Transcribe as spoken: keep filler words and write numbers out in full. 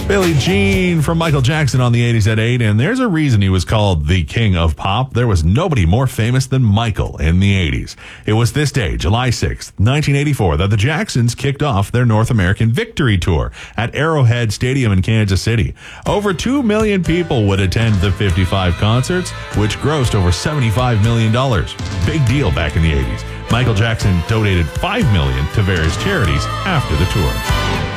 Billie Jean from Michael Jackson on the eighties at eight, and there's a reason he was called the King of Pop. There was nobody more famous than Michael in the eighties. It was this day, July sixth, nineteen eighty-four, that the Jacksons kicked off their North American Victory Tour at Arrowhead Stadium in Kansas City. Over two million people would attend the fifty-five concerts, which grossed over seventy-five million dollars. Big deal back in the eighties. Michael Jackson donated five million dollars to various charities after the tour.